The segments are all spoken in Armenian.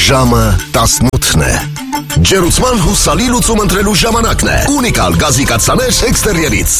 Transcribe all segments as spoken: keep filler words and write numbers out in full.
Ժամը տասնութն է։ Ջերուցման հուսալի լուծում ընտրելու ժամանակն է։ Ունիկալ գազի կաթսաներ էքստերիերից։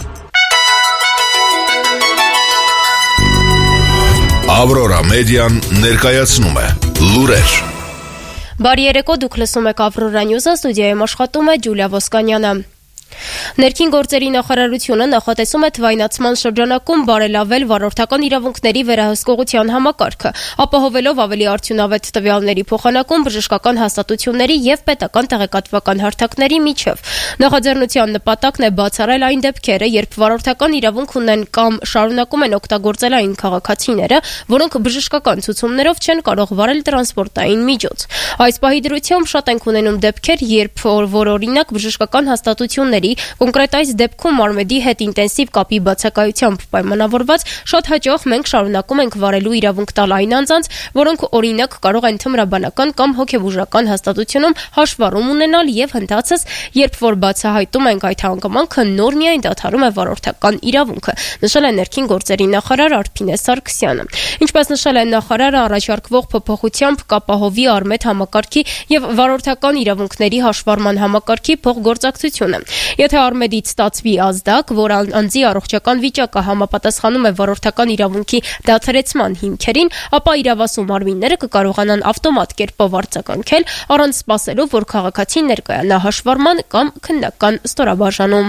Ավրորա մեդիան ներկայացնում է լուրեր։ Բարի երեկո, դուք լսում եք Ավրորա Նյուզը, ստուդիայում աշխատում է Ջուլիա Ոսկանյանը։ Ներքին գործերի նախարարությունը նախատեսում է թվայնացման շրջանակում բարելավել վարորդական իրավունքների վերահսկողության համակարգը, ապահովելով ավելի արդյունավետ տվյալների փոխանակում բժշկական հաստատությունների և պետական տեղեկատվական հարթակների միջև։ Նախաձեռնության նպատակն է բացառել այն դեպքերը, երբ վարորդական իրավունք ունեն կամ շարունակում են օգտագործել այն քաղաքացիները, որոնք բժշկական ցուցումներով չեն կարող վարել տրանսպորտային միջոց։ Այս պահի դրությամբ շատ ենք ունենում դեպքեր, երբ որ օրինակ բժշկական հաստատությունների կոնկրետ այս դեպքում Արմեդի հետ ինտենսիվ կապի բացակայությամբ պայմանավորված շատ հաճախ մենք շարունակում ենք վարելու իրավունք տալ այն անձանց, որոնք օրինակ կարող են թմրաբանական կամ հոգեբուժական հաստատությունում հաշվառում ունենալ եւ հնդածս, երբ որ բացահայտում ենք այդ հանգամանքը, նոր միայն դադարում է վարորդական իրավունքը, նշել է ներքին գործերի նախարար Արփինե Սարգսյանը։ Ինչպես նշել է նախարարը, առաջարկվող փոփոխությամբ կապահովի Արմեդ համակարգի եւ վարորդական իրավունքների հաշվառման համակարգի փոխգործակցությունը։ Եթե Արմեդից ստացվի ազդակ, որ անձի առողջական վիճակը համապատասխանում է վարորդական իրավունքի դադարեցման հիմքերին, ապա իրավասու մարմինները կկարողանան ավտոմատ կերպով արձագանքել, առանց սպասելու, որ քաղաքացին ներկայանա հաշվառման կամ քննական ստորաբաժանում։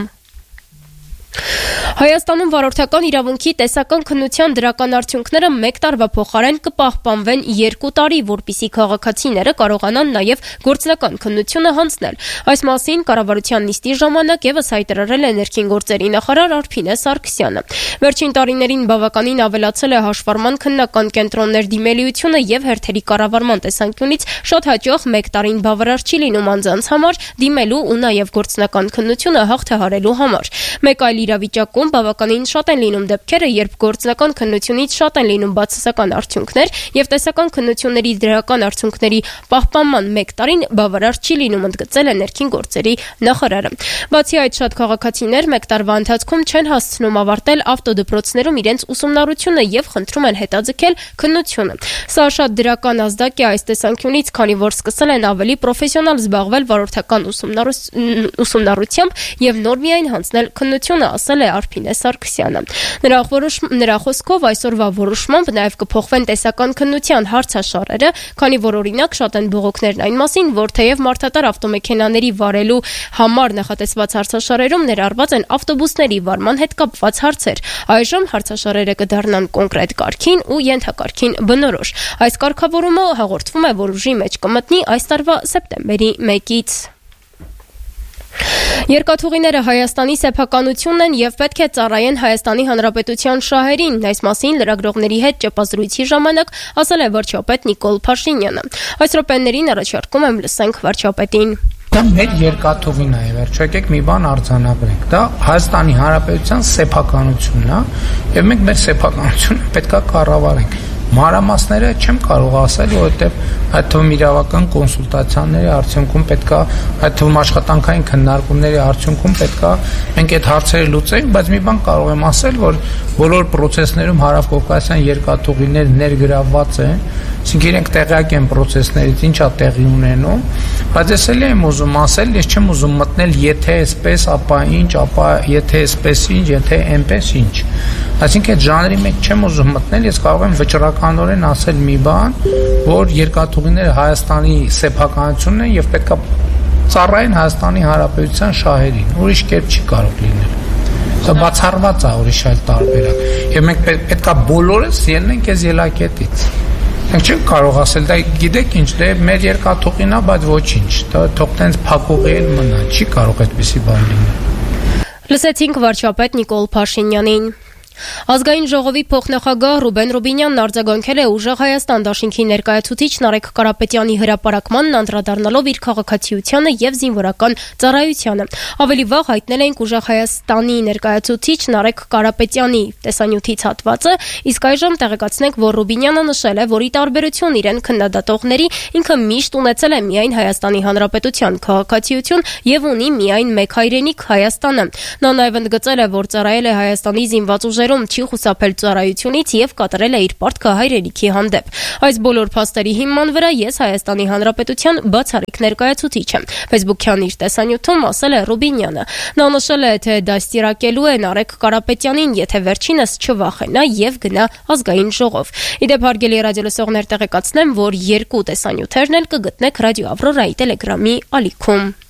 Հայաստանում վարորդական իրավունքի տեսական քննության դրական արդյունքները մեկ տարվա փոխարեն կպահպանվեն երկու տարի, որպեսզի քաղաքացիները կարողանան նաև գործնական քննությունը հանձնել։ Այս մասին կառավարության նիստի ժամանակ ևս հայտարարել է ներքին գործերի նախարար Արփինե Սարգսյանը։ Վերջին տարիներին բավականին ավելացել է հաշվառման քննական կենտրոններ դիմելիությունը եւ հերթերի կառավարման տեսանկյունից շատ հաճախ մեկ տարին բավարար չի լինում անձանց համար դիմելու ու նաև գործնական քննությունը հաղթահարելու համար։ Մեկ այլ իրավիճակում բավականին շատ են լինում դեպքերը, երբ գործնական քննությունից շատ են լինում բացասական արդյունքներ եւ տեսական քննությունների դրական արդյունքների պահպանման մեկ տարին բավարար չի լինում, ընդգծել է ներքին գործերի նախարարը։ Բացի այդ, շատ քաղաքացիներ մեկ տարվա ընթացքում չեն հասցնում ավարտել ավտոդպրոցներում իրենց ուսումնառությունը եւ խնդրում են հետաձգել քննությունը։ Սա շատ դրական ազդակ է այս տեսանկյունից, քանի որ սկսել են ավելի պրոֆեսիոնալ զբաղվել վարորդական ուսումնառությամբ եւ նոր միայն հանձնել քննությունը, ասել է Արփինե Սարգսյանը։ Նրա, որոշ, նրա խոսքով այսօրվա որոշմամբ նաև կփոխվեն տեսական քննության հարցաշարերը, քանի որ օրինակ շատ են բողոքներն այն մասին, որ թեև մարդատար ավտոմեքենաների վարելու համար նախատեսված հարցաշարերում ներառված են ավտոբուսների վարման հետ կապված հարցեր, այժմ հարցաշարերը կդառնան կոնկրետ կարգին ու ենթակարգին բնորոշ։ Այս կարգավորումը հաղորդվում է, որ ուժի մեջ կմտնի այս տարվա սեպտեմբերի մեկից։ Երկաթուղիները Հայաստանի սեփականությունն են եւ պետք է ծառայեն Հայաստանի Հանրապետության շահերին։ Այս մասին լրագրողների հետ ճեպազրույցի ժամանակ ասել է վարչապետ Նիկոլ Փաշինյանը։ Այս րոպեներին առաջարկում եմ լսենք վարչապետին։ Դա մեր երկաթուղին է, վերջո եկեք մի բան արձանագրենք։ Դա Հայաստանի Հանրապետության սեփականությունն է եւ մենք մեր սեփականությունը պետք է կառավարենք։ Մանրամասները չեմ կարող ասել, որովհետև այդ թվում իրավական կոնսուլտացիաների արդյունքում պետքա, այդ թվում աշխատանքային քննարկումների արդյունքում պետքա մենք այդ հարցերը լուծենք, բայց մի բան կարող եմ ասել, որ բոլոր process-ներում հարավկովկասյան երկաթուղիներ ներգրավված են, այսինքն իրենք տեղյակ են process-ներից, ինչա տեղի ունենում, բայց ես էլ եմ ուզում ասել, ես չեմ ուզում մտնել եթե այսպես, ապա ինչ, ապա եթե այսպես ինչ, եթե այնպես ինչ։ Այսինքն այդ ժանրի մեջ չեմ ուզում մտնել, ես կարող եմ վճռականորեն ասել մի բան, որ երկաթուղիները Հայաստանի սեփականությունն են եւ պետքա ծառայեն Հայաստանի Հանրապետության շահերին։ Ուրիշ կերպ չի կարող լինել։ Դա բացառված է ուրիշ այլ տարբերակ։ Եվ մենք պետքա բոլորս ելնենք այս ելակետից։ Մենք չենք կարող ասել, դա գիտեք ինչ, դե մեր երկաթուղին է, բայց ոչինչ։ Դա թող տենց փակուղի էլ մնա, չի կարող այդպիսի բան լինել։ Լսեցինք վարչապետ Նիկոլ Փաշինյանին։ Ազգային ժողովի փոխնախագահ Ռուբեն Ռուբինյանն արձագանքել է Ուժեղ Հայաստան դաշինքի ներկայացուցիչ Նարեկ Կարապետյանի հրապարակմանն անդրադառնալով իր քաղաքացիությանը եւ զինվորական ծառայությանը։ Ավելի վաղ հայտնել էինք Ուժեղ Հայաստանի ներկայացուցիչ Նարեկ Կարապետյանի տեսանյութից հատվածը, իսկ այժմ տեղեկացնենք, որ Ռուբինյանը նշել է, որ ի տարբերություն իրեն քննադատողների ինքը միշտ ունեցել է միայն Հայաստանի Հանրապետության քաղաքացիություն եւ ունի միայն մեկ հայրենիք Հայաստանը։ Նա նաեւ ընդգծել է, որ ծառայել է Հայաստանի զինված ուժերի գործողություններում չի խուսափել ծառայությունից եւ կատարել է իր պարտքը հայրենիքի հանդեպ։ Այս բոլոր փաստերի հիման վրա ես Հայաստանի Հանրապետության բացառիկ ներկայացուցիչ եմ, Facebook-յան իր տեսանյութում ասել է Ռուբինյանը։ Նա նշել է, թե դաստիարակելու է Նարեկ Կարապետյանին, եթե վերջինս չվախենա եւ գնա ազգային ժողով։ Իդեպ հարգելի ռադիոլսողներ, տեղեկացնեմ, որ երկու տեսանյութերն էլ կգտնեք Ռադիո Ավրորայի Տելեգրամի ալիքում։